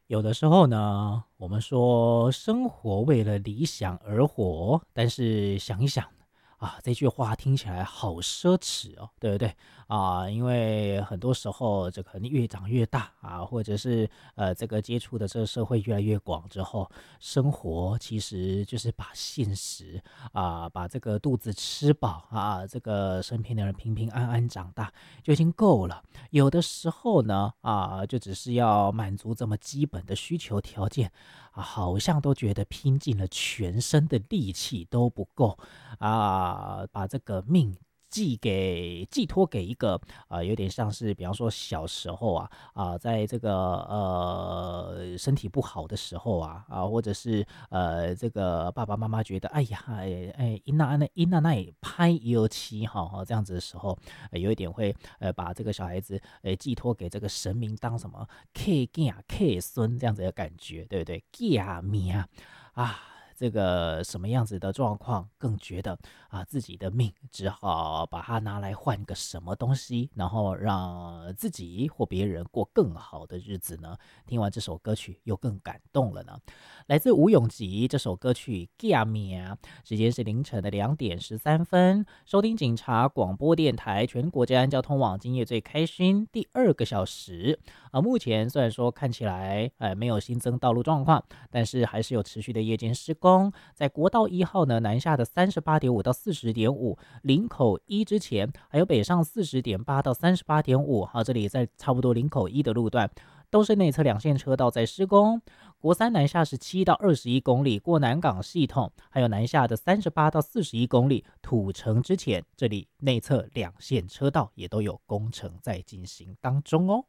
有的时候呢，我们说生活为了理想而活，但是想一想啊，这句话听起来好奢侈哦，对不对啊？因为很多时候，这可能越长越大啊，或者是这个接触的这个社会越来越广之后，生活其实就是把现实啊，把这个肚子吃饱啊，这个身边的人平平安安长大就已经够了。有的时候呢，就只是要满足这么基本的需求条件好像都觉得拼尽了全身的力气都不够把这个命寄托给一个有点像是比方说小时候在这个身体不好的时候或者是这个爸爸妈妈觉得哎呀那也拍油漆这样子的时候，有一点会把这个小孩子寄托给这个神明当什么 K 囝 K 孙这样子的感觉，对不对？囝命这个什么样子的状况，更觉得自己的命只好把它拿来换个什么东西，然后让自己或别人过更好的日子呢？听完这首歌曲，又更感动了呢。来自吴永吉这首歌曲《囝命》，时间是凌晨的2点13分。收听警察广播电台全国治安交通网，今夜最开心第2个小时目前虽然说看起来没有新增道路状况，但是还是有持续的夜间施工。在国道1号呢，南下的38.5到40.5，林口1之前，还有北上40.8到38.5，这里在差不多林口1的路段，都是内侧两线车道在施工。国三南下17到21公里，过南港系统，还有南下的38到41公里，土城之前，这里内侧两线车道也都有工程在进行当中哦。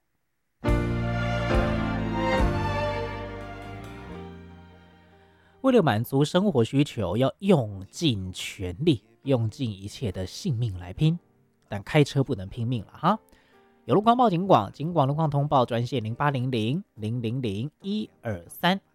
为了满足生活需求，要用尽全力，用尽一切的性命来拼，但开车不能拼命了哈。有路况报警广，警广路况通报专线0800000123。